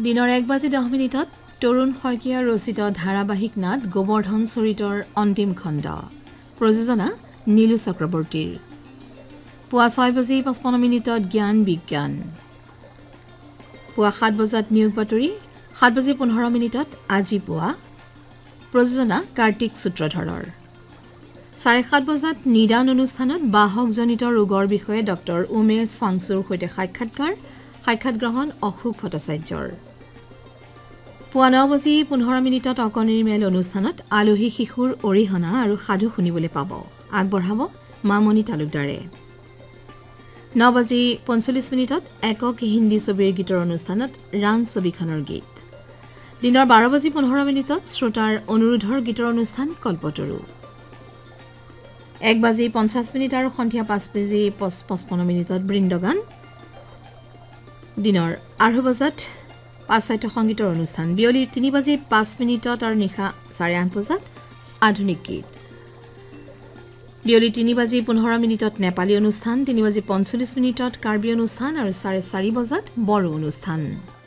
দিনৰ 1:10 তৰুণ শইকীয়া ৰচিত ধাৰাবাহিক নাট গোবৰ্ধন চৰিতৰ অন্তিম খণ্ড প্ৰযোজনা নীলু চক্ৰৱৰ্তীৰ পুৱা 6:55 জ্ঞান বিজ্ঞান পুৱা 7 নিয়োগ বাতৰি 7:15 আজি পুৱা প্ৰযোজনা কাৰ্তিক সূত্ৰধৰৰ 7:30 নিদান অনুষ্ঠানত বাহকজনিত ৰোগৰ বিষয়ে ডক্টৰ উমেশ ফাংচুৰ সৈতে সাক্ষাৎ গ্ৰহণ অশোক ভট্টাচাৰ্যৰ পুৱা 9:15 অকণিৰ মেল অনুষ্ঠানত আলহী শিশুৰ অৰিহণা আৰু সাধু শুনিবলৈ পাব আগবঢ়াব মামনি তালুকদাৰে 9:45 একক হিন্দী ছবিৰ গীতৰ অনুষ্ঠানত ৰাণ ছবিখনৰ গীত দিনৰ 12:15 শ্ৰোতাৰ অনুৰোধৰ গীতৰ অনুষ্ঠান কল্পতৰু 1:50 আৰু সন্ধিয়া 5:55 বৃন্দগান দিনৰ 8:00 পাশ্চাত্য সংগীতৰ অনুষ্ঠান বিয়লিৰ 3:05 আৰু নিশা 8:30 আধুনিক গীত বিয়লি 3:15 নেপালী অনুষ্ঠান 3:45 কাৰ্বি অনুষ্ঠান আৰু 4:30 বড়ো অনুষ্ঠান